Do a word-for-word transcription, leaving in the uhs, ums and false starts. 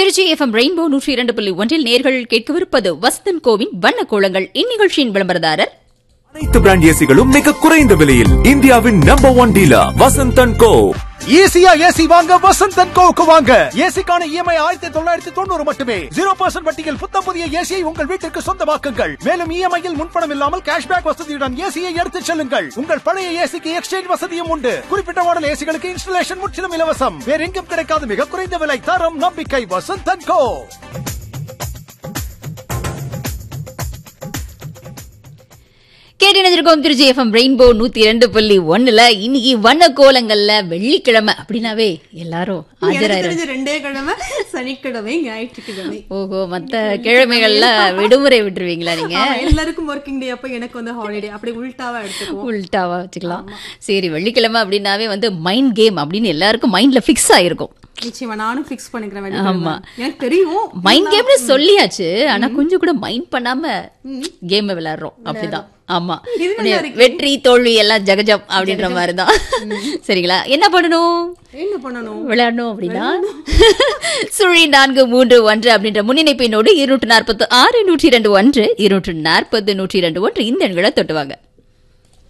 Trichy FM rainbow நூற்றி இரண்டு புள்ளி ஒன்றில் நேர்கள் கேட்கவிருப்பது வசந்தன் கோவின் வண்ண கோலங்கள். இந்நிகழ்ச்சியின் விளம்பரதாரர் அனைத்து பிராண்ட் ஏசிகளும் மிக குறைந்த விலையில் இந்தியாவின் நம்பர் ஒன் டீலர் வசந்தன் கோ. ஈஸியா ஏசி வாங்க வசந்தன் கோவுக்கு வாங்க. ஏசிக்கான இஎம்ஐ ஆயிரத்தி தொள்ளாயிரத்தி தொண்ணூறு மட்டுமே. ஜீரோ பர்சன்ட் வட்டியில் புத்தம் புதிய ஏசியை உங்கள் வீட்டிற்கு சொந்தமாக்குங்கள். மேலும் இஎம்ஐயில் முன்பணம் இல்லாமல் கேஷ்பேக் வசதியுடன் ஏசியை எடுத்துச் செல்லுங்கள். உங்கள் பழைய ஏசிக்கு எக்ஸ்சேஞ்ச் வசதியும் உண்டு. குறிப்பிட்ட மாடல் ஏசிகளுக்கு இன்ஸ்டலேஷன் முற்றிலும் இலவசம். வேற எங்கும் கிடைக்காத மிக குறைந்த விலை, தரம், நம்பிக்கை வசந்தன் கோ. கேட்டிருந்திருக்கோம் திருச்சி எஃப்எம் ரெயின்போ நூத்தி இரண்டு புள்ளி ஒண்ணுல. இன்னைக்கு வண்ண கோலங்கள்ல வெள்ளிக்கிழமை அப்படின்னாவே எல்லாரும் ஆஜராயிரும். ரெண்டே கிழமை, சனிக்கிழமை, ஞாயிற்றுக்கிழமை. ஓஹோ, மத்த கிழமைகள்ல விடுமுறை விட்டுருவீங்களா நீங்க? எல்லாருக்கும் ஒர்க்கிங் டே, அப்ப எனக்கு வந்து ஹாலிடே. அப்படி உல்டாவா எடுத்துக்குவோம். உல்டாவா வச்சுக்கலாம். சரி, வெள்ளிக்கிழமை அப்படின்னாவே வந்து மைண்ட் கேம் அப்படின்னு எல்லாருக்கும் மைண்ட்ல பிக்ஸ் ஆயிருக்கும். நிச்சயமா நானும் பிக்ஸ் பண்ணிக்கிறேன். ஆமா, எனக்கு தெரியும் மைண்ட் கேம்னு சொல்லியாச்சு. ஆனா கொஞ்சம் கூட மைண்ட் பண்ணாம கேம் விளையாடுறோம், அப்படிதான். ஆமா, வெற்றி தோல்வி எல்லாம் ஜகஜம் அப்படின்ற மாதிரிதான். சரிங்களா? என்ன பண்ணணும் என்ன பண்ணணும் விளையாடணும் அப்படின்னா சுழி நான்கு மூன்று ஒன்று அப்படின்ற முன்னிணைப்பினோடு இருநூற்று நாற்பத்தி ஆறு நூற்றி இரண்டு ஒன்று இருநூற்று நாற்பது நூற்றி இரண்டு ஒன்று இந்த எண்களை தொட்டுவாங்க.